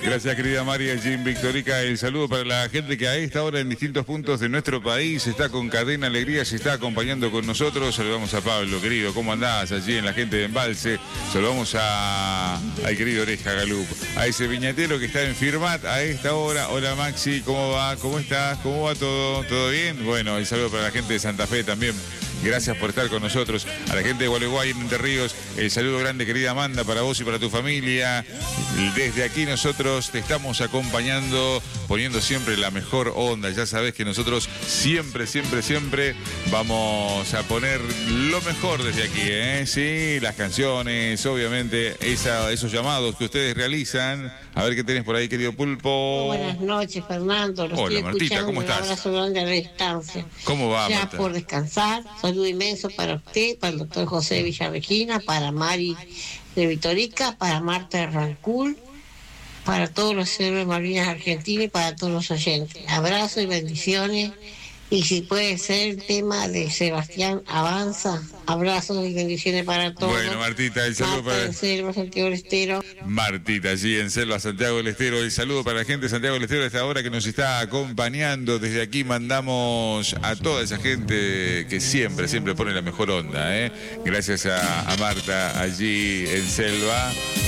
Gracias, querida María allí en Victorica. El saludo para la gente que a esta hora en distintos puntos de nuestro país está con Cadena Alegría, se está acompañando con nosotros. Saludamos a Pablo, querido, ¿cómo andás allí en la gente de Embalse? Saludamos al querido Oreja Galup, a ese viñatero que está en Firmat a esta hora. Hola Maxi, ¿cómo va? ¿Cómo estás? ¿Cómo va todo? ¿Todo bien? Bueno, el saludo para la gente de Santa Fe también. Gracias por estar con nosotros. A la gente de Gualeguay en Entre Ríos, el saludo grande, querida Amanda, para vos y para tu familia. Desde aquí nosotros te estamos acompañando, poniendo siempre la mejor onda. Ya sabés que nosotros siempre, siempre, siempre vamos a poner lo mejor desde aquí, ¿eh? Sí, las canciones, obviamente, esos llamados que ustedes realizan. A ver qué tenés por ahí, querido Pulpo. Buenas noches, Fernando. Lo Hola, estoy Martita, escuchando. ¿cómo estás? Un abrazo grande a la distancia. ¿Cómo va, Ya Marta? por descansar. Saludo inmenso para usted, para el doctor José Villarregina, para Mari de Vitorica, para Marta de Rancul, para todos los héroes de Malvinas Argentina y para todos los oyentes. Abrazo y bendiciones. Y si puede ser el tema de Sebastián Avanza, abrazos y bendiciones para todos. Bueno, Martita, el saludo Marta para... de Selva, Santiago del Estero. Martita, allí en Selva, Santiago del Estero. El saludo para la gente de Santiago del Estero a esta hora que nos está acompañando. Desde aquí mandamos a toda esa gente que siempre, siempre pone la mejor onda, ¿eh? Gracias a Marta allí en Selva.